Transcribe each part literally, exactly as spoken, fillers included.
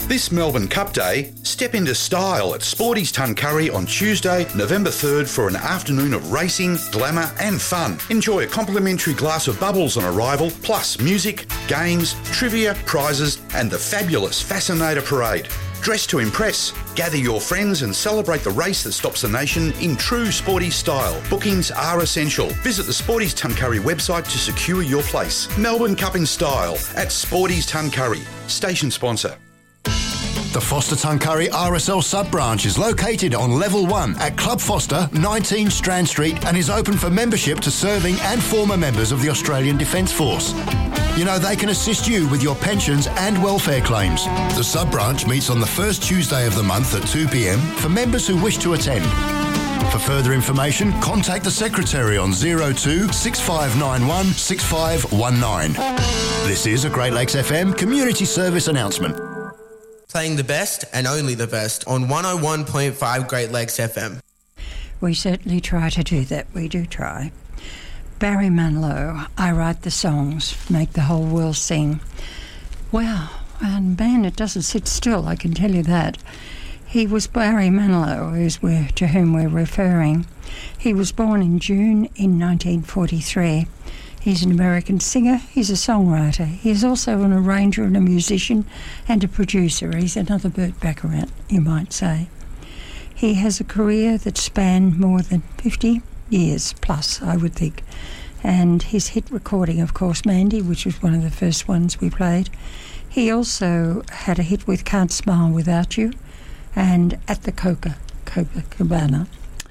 This Melbourne Cup Day, step into style at Sporty's Tuncurry on Tuesday, November third for an afternoon of racing, glamour and fun. Enjoy a complimentary glass of bubbles on arrival, plus music, games, trivia, prizes and the fabulous Fascinator Parade. Dress to impress. Gather your friends and celebrate the race that stops the nation in true Sporty style. Bookings are essential. Visit the Sporty's Tuncurry website to secure your place. Melbourne Cup in style at Sporty's Tuncurry. Station sponsor. The Foster Tuncurry R S L sub-branch is located on Level one at Club Foster, nineteen Strand Street, and is open for membership to serving and former members of the Australian Defence Force. You know, they can assist you with your pensions and welfare claims. The sub-branch meets on the first Tuesday of the month at two p m for members who wish to attend. For further information, contact the Secretary on zero two six five nine one six five one nine. This is a Great Lakes F M community service announcement. Playing the best and only the best on one oh one point five Great Lakes F M. We certainly try to do that. We do try. Barry Manilow, I write the songs, make the whole world sing. Wow, and man, it doesn't sit still, I can tell you that. He was Barry Manilow, who's we're, to whom we're referring. He was born in June in nineteen forty-three. He's an American singer, he's a songwriter. He's also an arranger and a musician and a producer. He's another Burt Bacharach, you might say. He has a career that spanned more than fifty years plus, I would think. And his hit recording, of course, Mandy, which was one of the first ones we played. He also had a hit with Can't Smile Without You and At the Coca, Copacabana.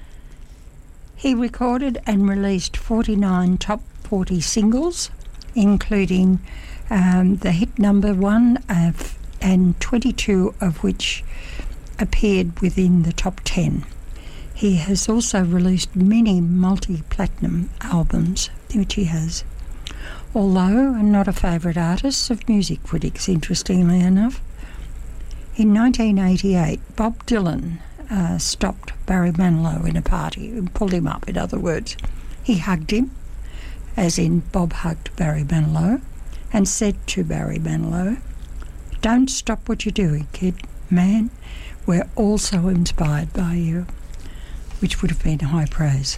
He recorded and released forty-nine top forty singles, including um, the hit number one, of, and twenty-two of which appeared within the top ten. He has also released many multi-platinum albums, which he has. Although not a favourite artist of music critics, interestingly enough. In nineteen eighty-eight, Bob Dylan uh, stopped Barry Manilow in a party and pulled him up, in other words. He hugged him, as in Bob hugged Barry Manilow, and said to Barry Manilow, "Don't stop what you're doing, kid. Man, we're all so inspired by you," which would have been high praise.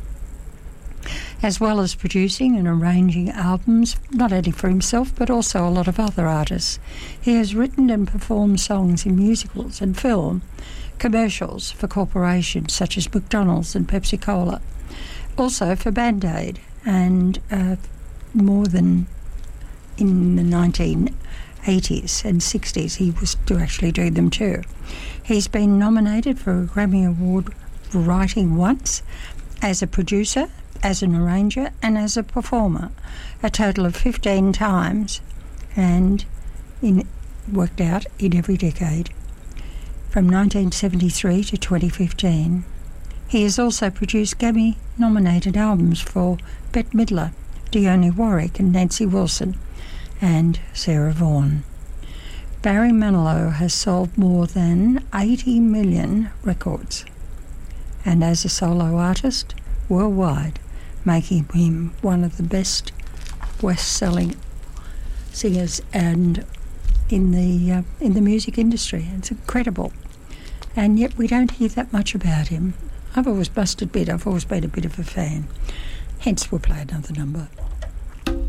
As well as producing and arranging albums, not only for himself but also a lot of other artists, he has written and performed songs in musicals and film, commercials for corporations such as McDonald's and Pepsi-Cola, also for Band-Aid, and uh, more than in the nineteen eighties and sixties he was to actually do them too. He's been nominated for a Grammy Award for writing once, as a producer, as an arranger and as a performer, a total of fifteen times, and in worked out in every decade from nineteen seventy-three to twenty fifteen. He has also produced Grammy-nominated albums for Bette Midler, Dionne Warwick and Nancy Wilson, and Sarah Vaughan. Barry Manilow has sold more than eighty million records, and as a solo artist, worldwide, making him one of the best best-selling singers and in the uh, in the music industry. It's incredible, and yet we don't hear that much about him. I've always busted bit. I've always been a bit of a fan. Hence, we'll play another number.